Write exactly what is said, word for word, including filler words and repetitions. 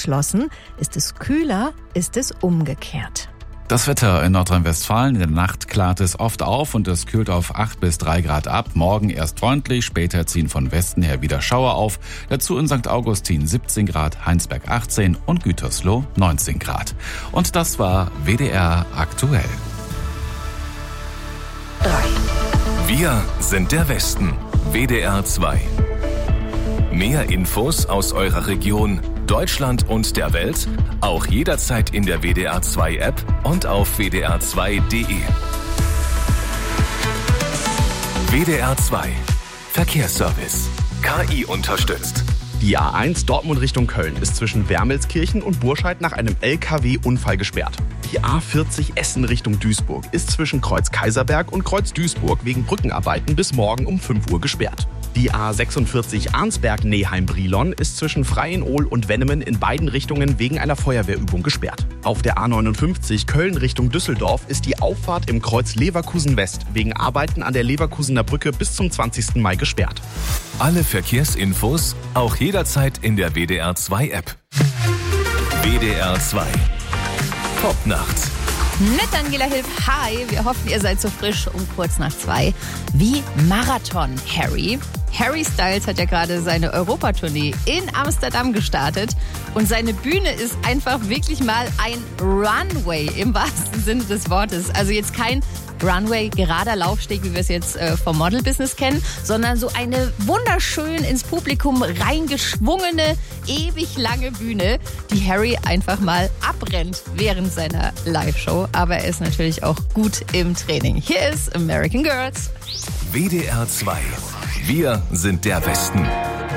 geschlossen? Ist es kühler? Ist es umgekehrt? Das Wetter in Nordrhein-Westfalen. In der Nacht klart es oft auf und es kühlt auf acht bis drei Grad ab. Morgen erst freundlich, später ziehen von Westen her wieder Schauer auf. Dazu in Sankt Augustin siebzehn Grad, Heinsberg achtzehn und Gütersloh neunzehn Grad. Und das war W D R aktuell. Wir sind der Westen. W D R zwei. Mehr Infos aus eurer Region, Deutschland und der Welt, auch jederzeit in der W D R zwei App und auf w d r zwei punkt d e. W D R zwei Verkehrsservice. K I unterstützt. Die A eins Dortmund Richtung Köln ist zwischen Wermelskirchen und Burscheid nach einem L K W-Unfall gesperrt. Die A vierzig Essen Richtung Duisburg ist zwischen Kreuz Kaiserberg und Kreuz Duisburg wegen Brückenarbeiten bis morgen um fünf Uhr gesperrt. Die A sechsundvierzig Arnsberg-Neheim-Brilon ist zwischen Freienohl und Wennemen in beiden Richtungen wegen einer Feuerwehrübung gesperrt. Auf der A neunundfünfzig Köln Richtung Düsseldorf ist die Auffahrt im Kreuz Leverkusen West wegen Arbeiten an der Leverkusener Brücke bis zum zwanzigsten Mai gesperrt. Alle Verkehrsinfos auch jederzeit in der W D R zwei App. W D R zwei Top nachts. Mit Angela Hilf, hi, wir hoffen, ihr seid so frisch um kurz nach zwei wie Marathon Harry. Harry Styles hat ja gerade seine Europatournee in Amsterdam gestartet und seine Bühne ist einfach wirklich mal ein Runway im wahrsten Sinne des Wortes. Also jetzt kein Runway, gerader Laufsteg, wie wir es jetzt äh, vom Model-Business kennen, sondern so eine wunderschön ins Publikum reingeschwungene, ewig lange Bühne, die Harry einfach mal abrennt während seiner Live-Show. Aber er ist natürlich auch gut im Training. Hier ist American Girls. W D R zwei. Wir sind der Westen.